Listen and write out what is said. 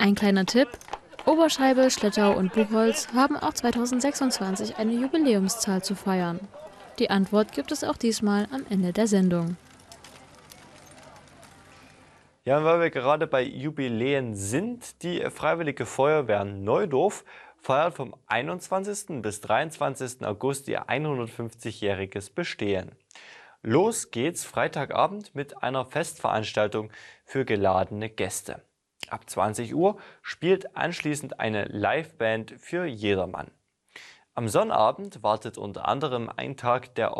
Ein kleiner Tipp: Oberscheibe, Schlettau und Buchholz haben auch 2026 eine Jubiläumszahl zu feiern. Die Antwort gibt es auch diesmal am Ende der Sendung. Ja, und weil wir gerade bei Jubiläen sind, die Freiwillige Feuerwehr Neudorf feiert vom 21. bis 23. August ihr 150-jähriges Bestehen. Los geht's Freitagabend mit einer Festveranstaltung für geladene Gäste. Ab 20 Uhr spielt anschließend eine Liveband für jedermann. Am Sonnabend wartet unter anderem ein Tag der